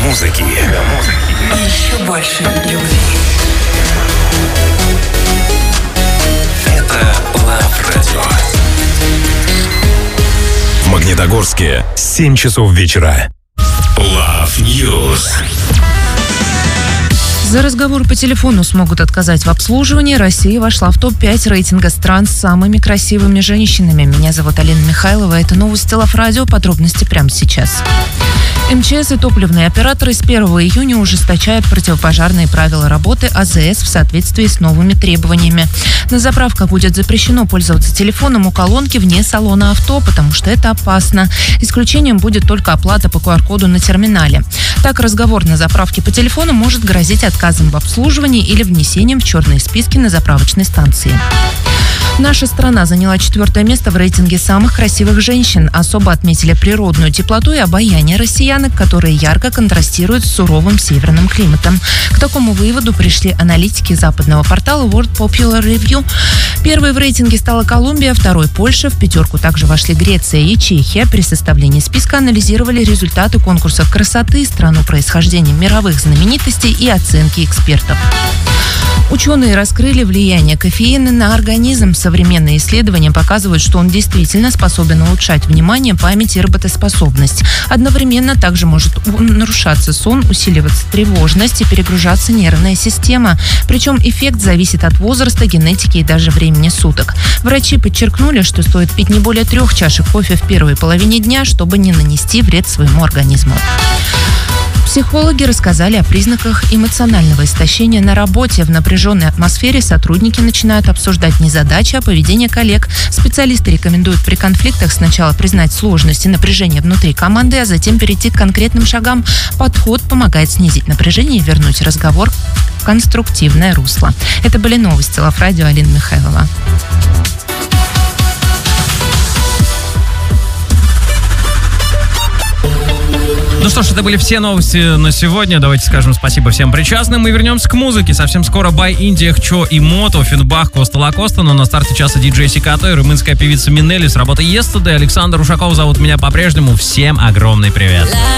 музыки. Еще больше любви. Это Love Radio. В Магнитогорске 7 часов вечера. Love News. За разговор по телефону смогут отказать в обслуживании. Россия вошла в топ-5 рейтинга стран с самыми красивыми женщинами. Меня зовут Алина Михайлова. Это новости Love Radio. Подробности прямо сейчас. МЧС и топливные операторы с 1 июня ужесточают противопожарные правила работы АЗС в соответствии с новыми требованиями. На заправках будет запрещено пользоваться телефоном у колонки вне салона авто, потому что это опасно. Исключением будет только оплата по QR-коду на терминале. Так, разговор на заправке по телефону может грозить отказом в обслуживании или внесением в черные списки на заправочной станции. Наша страна заняла 4 место в рейтинге самых красивых женщин. Особо отметили природную теплоту и обаяние россиянок, которые ярко контрастируют с суровым северным климатом. К такому выводу пришли аналитики западного портала World Popular Review. Первой в рейтинге стала Колумбия, второй – Польша. В пятерку также вошли Греция и Чехия. При составлении списка анализировали результаты конкурсов красоты, страну происхождения мировых знаменитостей и оценки экспертов. Ученые раскрыли влияние кофеина на организм. Современные исследования показывают, что он действительно способен улучшать внимание, память и работоспособность. Одновременно также может нарушаться сон, усиливаться тревожность и перегружаться нервная система. Причем эффект зависит от возраста, генетики и даже времени суток. Врачи подчеркнули, что стоит пить не более 3 чашек кофе в первой половине дня, чтобы не нанести вред своему организму. Психологи рассказали о признаках эмоционального истощения на работе. В напряженной атмосфере сотрудники начинают обсуждать не задачи, а поведение коллег. Специалисты рекомендуют при конфликтах сначала признать сложность и напряжение внутри команды, а затем перейти к конкретным шагам. Подход помогает снизить напряжение и вернуть разговор в конструктивное русло. Это были новости Love Radio. Алина Михайлова. Ну что ж, это были все новости на сегодня. Давайте скажем спасибо всем причастным и вернемся к музыке. Совсем скоро Бай Индия, Хчо и Мото, Финбах, Коста Лакоста. Но на старте часа диджей Сикато и румынская певица Минели с работы Yesterday. Александр Ушаков зовут меня по-прежнему. Всем огромный привет.